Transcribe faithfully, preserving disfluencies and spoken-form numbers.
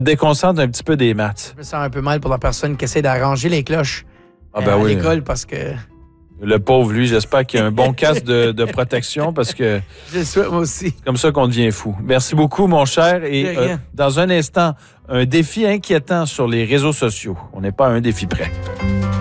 déconcentre un petit peu des maths. Je me sens un peu mal pour la personne qui essaie d'arranger les cloches Ah euh, ben à oui. l'école parce que... Le pauvre, lui, j'espère qu'il a un bon casque de, de protection parce que Je le souhaite moi aussi. c'est comme ça qu'on devient fou. Merci beaucoup, mon cher. Et De rien. euh, dans un instant, un défi inquiétant sur les réseaux sociaux. On n'est pas à un défi près.